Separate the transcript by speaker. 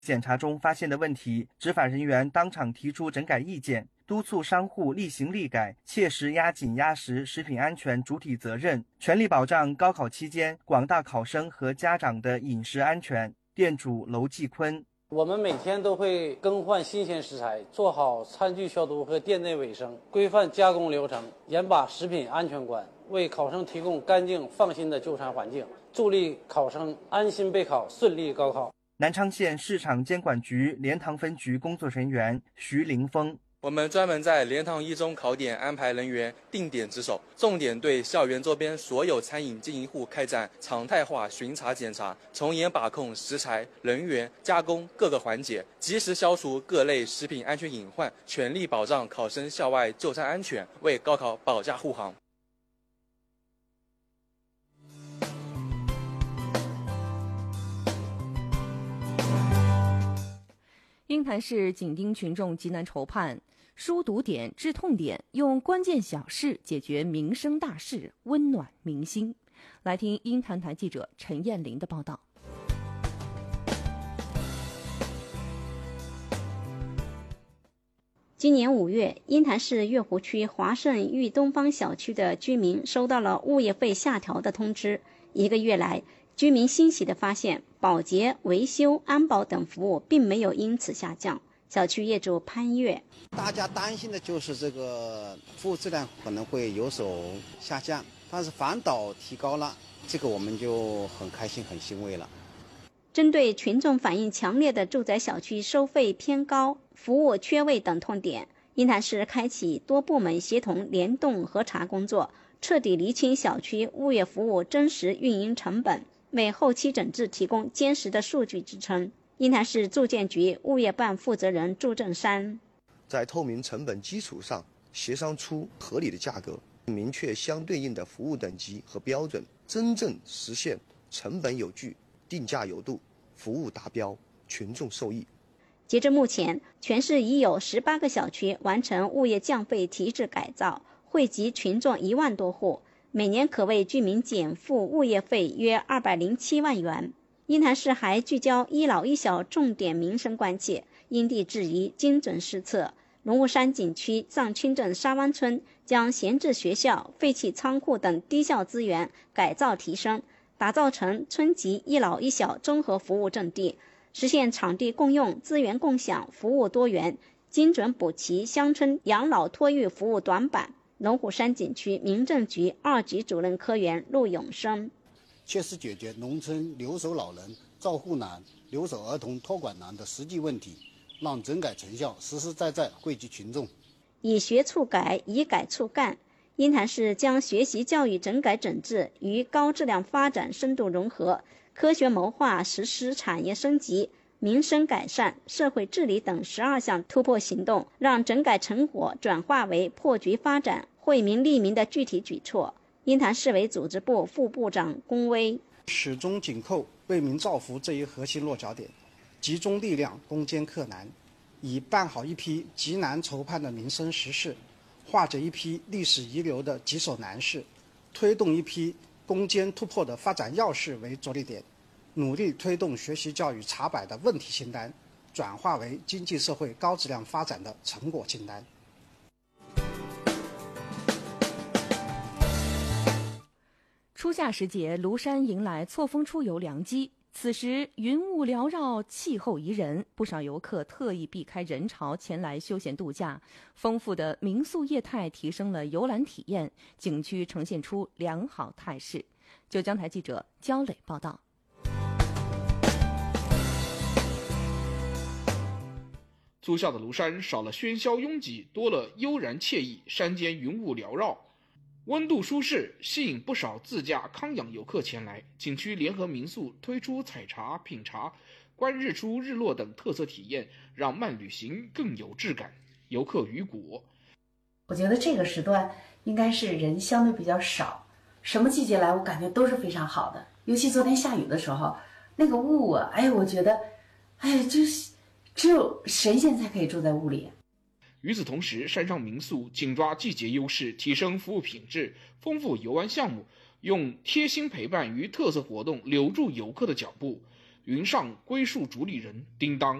Speaker 1: 检查中发现的问题，执法人员当场提出整改意见，督促商户立行立改，切实压紧压实食品安全主体责任，全力保障高考期间广大考生和家长的饮食安全。店主娄继坤：
Speaker 2: 我们每天都会更换新鲜食材，做好餐具消毒和店内卫生，规范加工流程，严把食品安全关，为考生提供干净放心的就餐环境，助力考生安心备考，顺利高考。
Speaker 1: 南昌县市场监管局莲塘分局工作人员徐凌峰：
Speaker 3: 我们专门在莲塘一中考点安排人员定点值守，重点对校园周边所有餐饮经营户开展常态化巡查检查，从严把控食材、人员、加工各个环节，及时消除各类食品安全隐患，全力保障考生校外就餐安全，为高考保驾护航。
Speaker 4: 鹰潭市紧盯群众急难愁盼，疏堵点、治痛点，用关键小事解决民生大事，温暖民心。来听鹰潭台记者陈燕玲的报道。
Speaker 5: 今年5月，鹰潭市月湖区华盛裕东方小区的居民收到了物业费下调的通知。1个月来，居民欣喜地发现，保洁、维修、安保等服务并没有因此下降。小区业主潘越：
Speaker 6: 大家担心的就是这个服务质量可能会有所下降，但是反倒提高了，这个我们就很开心、很欣慰了。
Speaker 5: 针对群众反映强烈的住宅小区收费偏高、服务缺位等痛点，鹰潭市开启多部门协同联动核查工作，彻底厘清小区物业服务真实运营成本，为后期整治提供坚实的数据支撑。鹰潭市住建局物业办负责人祝正山：
Speaker 7: 在透明成本基础上协商出合理的价格，明确相对应的服务等级和标准，真正实现成本有据、定价有度、服务达标、群众受益。
Speaker 5: 截至目前，全市已有18个小区完成物业降费提质改造，惠及群众1万多户，每年可为居民减负物业费约207万元。鹰潭市还聚焦一老一小重点民生关切，因地制宜，精准施策。龙虎山景区藏青镇沙湾村将闲置学校、废弃仓库等低效资源改造提升，打造成村级一老一小综合服务阵地，实现场地共用、资源共享、服务多元，精准补齐乡村养老托育服务短板。龙虎山景区民政局2级主任科员陆永生：
Speaker 8: 切实解决农村留守老人、照护难、留守儿童托管难的实际问题，让整改成效实实在在惠及群众。
Speaker 5: 以学促改，以改促干。鹰潭市将学习教育整改整治与高质量发展深度融合，科学谋划实施产业升级、民生改善、社会治理等12项突破行动，让整改成果转化为破局发展、惠民利民的具体举措。鹰潭市委组织部副部长龚威：
Speaker 9: 始终紧扣为民造福这一核心落脚点，集中力量攻坚克难，以办好一批急难愁盼的民生实事，化解一批历史遗留的棘手难事，推动一批攻坚突破的发展要事为着力点，努力推动学习教育查摆的问题清单转化为经济社会高质量发展的成果清单。
Speaker 4: 初夏时节，庐山迎来错峰出游良机。此时云雾缭绕，气候宜人，不少游客特意避开人潮前来休闲度假。丰富的民宿业态提升了游览体验，景区呈现出良好态势。九江台记者焦磊报道。
Speaker 10: 初夏的庐山少了喧嚣拥挤，多了悠然惬意，山间云雾缭绕，温度舒适，吸引不少自驾康养游客前来。景区联合民宿推出采茶、品茶、观日出日落等特色体验，让慢旅行更有质感。游客雨果：
Speaker 11: 我觉得这个时段应该是人相对比较少，什么季节来我感觉都是非常好的。尤其昨天下雨的时候，那个雾啊，我觉得就是只有神仙才可以住在雾里。
Speaker 10: 与此同时，山上民宿紧抓季节优势，提升服务品质，丰富游玩项目，用贴心陪伴与特色活动留住游客的脚步。 云上归属主理人叮当。